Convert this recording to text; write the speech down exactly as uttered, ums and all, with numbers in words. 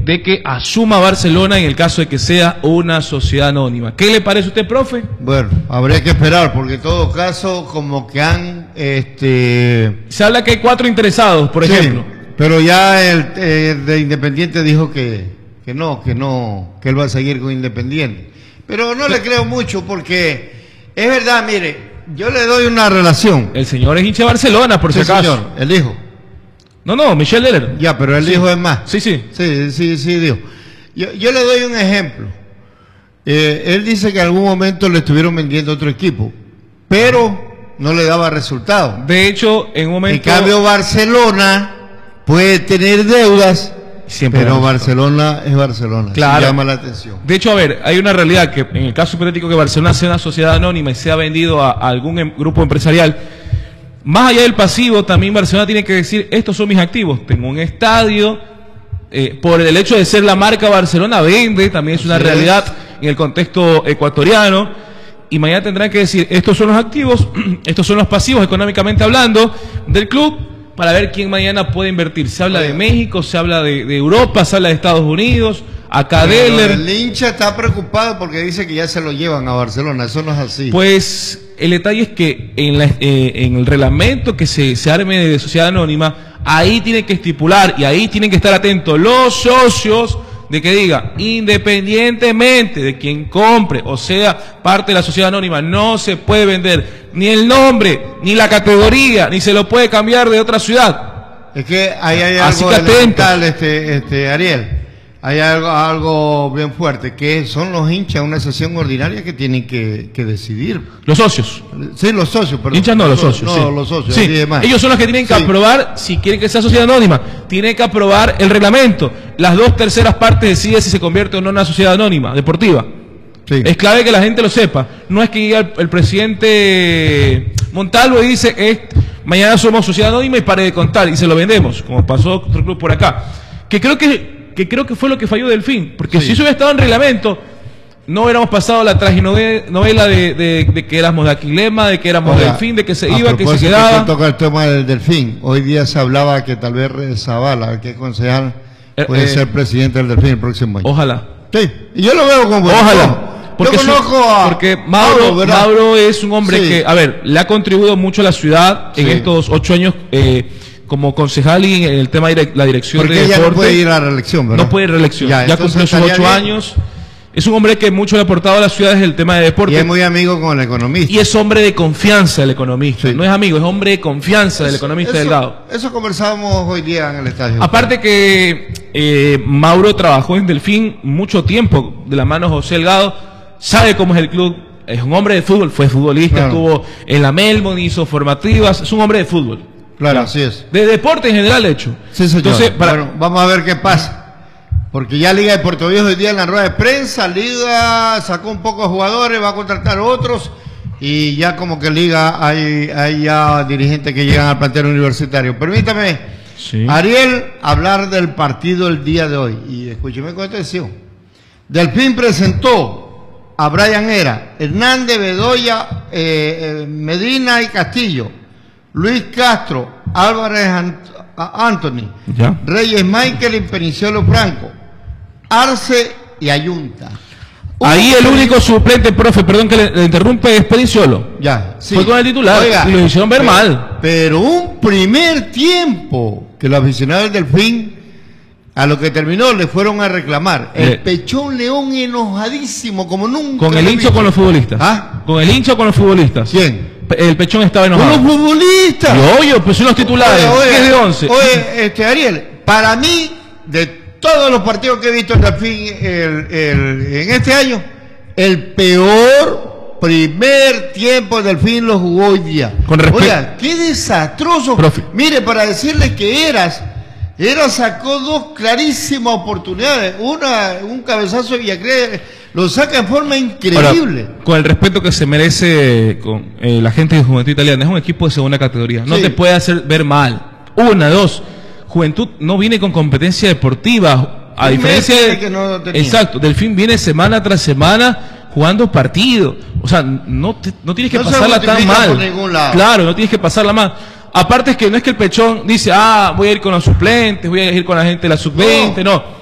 de que asuma Barcelona en el caso de que sea una sociedad anónima. ¿Qué le parece a usted, profe? Bueno, habría que esperar, porque en todo caso, como que han... este Se habla que hay cuatro interesados, por sí, ejemplo. Pero ya el, el de Independiente dijo que, que no, que no, que él va a seguir con Independiente. Pero no le creo mucho, porque es verdad, mire, yo le doy una relación. El señor es hincha de Barcelona, por sí, si acaso. Señor, el hijo. No, no, Michel Deller. Ya, pero él sí. dijo es más. Sí, sí. Sí, sí, sí, dijo. Yo, yo le doy un ejemplo. Eh, él dice que en algún momento le estuvieron vendiendo otro equipo, pero no le daba resultado. De hecho, en un momento... En cambio, Barcelona puede tener deudas, Siempre pero Barcelona es Barcelona. Claro. Llama la atención. De hecho, a ver, hay una realidad que en el caso hipotético que Barcelona sea una sociedad anónima y sea vendido a, a algún em, grupo empresarial, más allá del pasivo, también Barcelona tiene que decir, estos son mis activos. Tengo un estadio, eh, por el hecho de ser la marca Barcelona, vende, también es una Así realidad es. en el contexto ecuatoriano. Y mañana tendrán que decir, estos son los activos, estos son los pasivos, económicamente hablando, del club, para ver quién mañana puede invertir. Se habla de México, se habla de, de Europa, se habla de Estados Unidos, acá Deller. El hincha está preocupado porque dice que ya se lo llevan a Barcelona, eso no es así. Pues el detalle es que en, la, eh, en el reglamento que se, se arme de sociedad anónima, ahí tienen que estipular y ahí tienen que estar atentos los socios de que diga, independientemente de quien compre o sea parte de la sociedad anónima, no se puede vender ni el nombre, ni la categoría, ni se lo puede cambiar de otra ciudad. Es que ahí hay Así algo que elemental, este, este, Ariel. Hay algo, algo bien fuerte, que son los hinchas, una sesión ordinaria que tienen que, que decidir. Los socios. Sí, los socios, perdón. Hinchas no, los socios. No, sí. los socios. Sí. Y demás. Ellos son los que tienen que Sí. aprobar, si quieren que sea sociedad anónima, tienen que aprobar el reglamento. Las dos terceras partes deciden si se convierte o no en una sociedad anónima, deportiva. Sí. Es clave que la gente lo sepa. No es que llegue el, el presidente Montalvo y dice, eh, mañana somos sociedad anónima y pare de contar, y se lo vendemos, como pasó otro club por acá. Que creo que... que creo que fue lo que falló Delfín, porque sí. si eso hubiera estado en reglamento, no hubiéramos pasado la traginovela de, de, de que éramos de Aquilema, de que éramos Oiga, Delfín, de que se iba, que se que quedaba. toca el tema del Delfín. Hoy día se hablaba que tal vez Zavala, que es concejal, puede eh, ser presidente del Delfín el próximo año. Ojalá. Sí, y yo lo veo como... Ojalá. Porque, yo conozco su, a... porque Mauro, Mauro, Mauro es un hombre sí. que, a ver, le ha contribuido mucho a la ciudad en sí. estos ocho años eh, como concejal y en el tema de la dirección porque de ella deporte. No puede ir a la reelección, ¿verdad? No puede ir a reelección. Ya, ya cumplió sus ocho bien. años. Es un hombre que mucho le ha aportado a la ciudad desde el tema de deporte. Y es muy amigo con el economista. Y es hombre de confianza del economista. Sí. No es amigo, es hombre de confianza del economista eso, Delgado. Eso conversábamos hoy día en el estadio. Aparte que eh, Mauro trabajó en Delfín mucho tiempo de la mano de José Delgado, sabe cómo es el club, es un hombre de fútbol, fue futbolista, claro. estuvo en la Melbourne, hizo formativas, es un hombre de fútbol. Claro, claro. así es. De deporte en general, de hecho. Sí, señor. Entonces, para... bueno, vamos a ver qué pasa. Porque ya Liga de Puerto Viejo hoy día en la rueda de prensa, Liga sacó un poco de jugadores, va a contratar otros, y ya como que Liga hay, hay ya dirigentes que llegan al plantel universitario. Permítame, sí. Ariel, hablar del partido el día de hoy. Y escúcheme con atención. Delfín presentó a Brian Era, Hernández, Bedoya, eh, eh, Medina y Castillo, Luis Castro, Álvarez Ant Anthony, ¿ya? Reyes Michael y Peniciolo Franco, Arce y Ayunta. Ahí el único suplente, profe, perdón que le, le interrumpe, es Peniciolo. Ya, sí. Fue con el titular. Oiga, y lo hicieron ver pero, mal. Pero un primer tiempo que los aficionados del Delfín, a lo que terminó, le fueron a reclamar. El eh, Pechón León enojadísimo, como nunca. ¿Con el hincha o con los futbolistas? ¿Ah? ¿Con el hincha o con los futbolistas? ¿Quién? El Pechón estaba enojado. ¡Con los futbolistas! Y oye, pues son los titulares. Oye, oye, ¿qué es de once? Oye, este, Ariel, para mí, de todos los partidos que he visto en Delfín el, el, en este año, el peor primer tiempo del Delfín lo jugó hoy día. Con respeto. Oiga, qué desastroso. Profe. Mire, para decirle que Eras, Eras sacó dos clarísimas oportunidades. Una, un cabezazo de Villacrés, lo saca en forma increíble. Ahora, con el respeto que se merece con eh, la gente de Juventud Italiana, es un equipo de segunda categoría. No sí. te puede hacer ver mal. Una, dos. Juventud no viene con competencia deportiva. A un diferencia de que no exacto, Delfín viene semana tras semana jugando partidos. O sea, no, te, no tienes que no pasarla tan mal. Claro, no tienes que pasarla mal. Aparte es que no es que el Pechón dice, ah, voy a ir con los suplentes, voy a ir con la gente de la sub veinte, no. no.